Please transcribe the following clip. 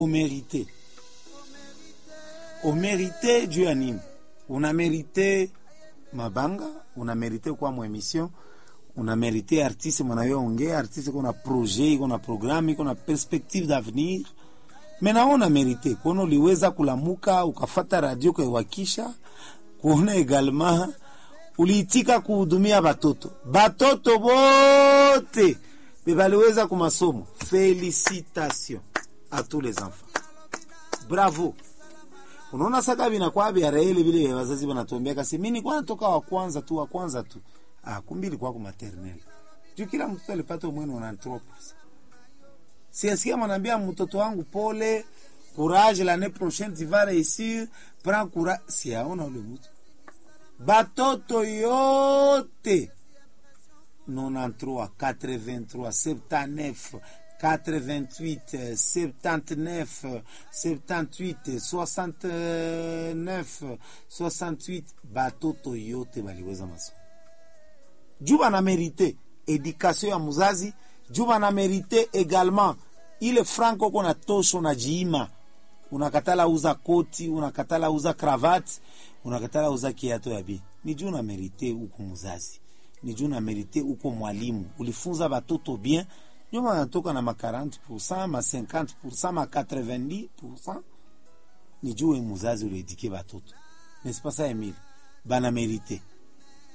Mérité. Mérité juu ya nini? Una mérité mabanga, una mérité kwa mwemission, una mérité artiste mwanayoongea, artiste kuna projet, kuna programme, kuna perspective d'avenir. Mena una mérité, kono liweza kulamuka, ukafata radio kwa wakisha, kuona egalma, uliitika kuhudumia batoto. Batoto bote, bebaliweza kumasomo. Félicitations à tous les enfants. Bravo. Unaona saka vinakuwa vya reeli vile wazazi wanatuambia kasi mimi kwa natoka wa kwanza tu. Kumbili kwa maternelle. Juu kila mtoto alipata umwene wa anthropos. Siasikia mwanambia mtoto wangu pole, courage l'année prochaine tu vas réussir, prends courage. Siaona ule mtu. Batoto yote 93, 83, 79, 88, 79, 78, 69, 68, batoto yote baliweza masomo. Juba na mérité éducation ya muzazi, juba na mérité également ile franco kona tosho na jiima. Unakatala uza koti, unakatala uza cravate, unakatala uza kiato ya bi. Ni juu na mérité uko muzazi. Ni juu na mérité uko mwalimu. Ulifunza batoto bien. Nyuma natoka na ma 40%, ma 50%, ma 90%. Ni juu muzazi uliedike batoto. N'est-ce pas ça, Emile? Bana mérité.